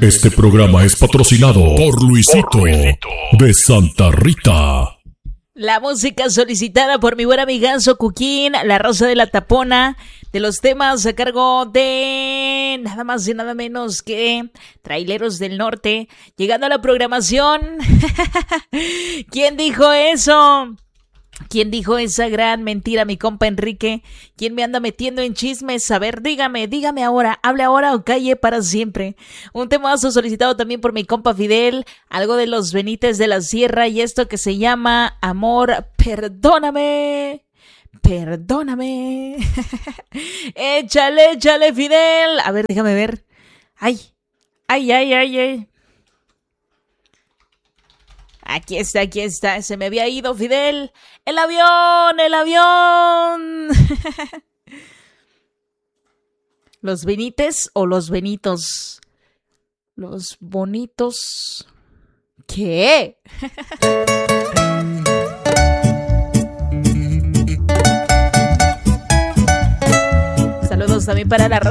Este programa es patrocinado por Luisito de Santa Rita. La música solicitada por mi buen amigazo Cuquín, La Rosa de la Tapona, de los temas a cargo de nada más y nada menos que Traileros del Norte. Llegando a la programación. ¿Quién dijo eso? ¿Quién dijo esa gran mentira, mi compa Enrique? ¿Quién me anda metiendo en chismes? A ver, dígame ahora, hable ahora o calle para siempre. Un temazo solicitado también por mi compa Fidel, algo de los Benítez de la Sierra y esto que se llama Amor, Perdóname. Perdóname. Échale, Fidel. A ver, déjame ver. Ay. Aquí está. Se me había ido, Fidel. ¡El avión! ¿Los Benítez o los Benitos? Los bonitos. ¿Qué? Saludos también para la Rosa